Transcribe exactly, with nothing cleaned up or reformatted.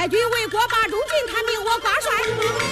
太君为国把中军，看命我挂帅。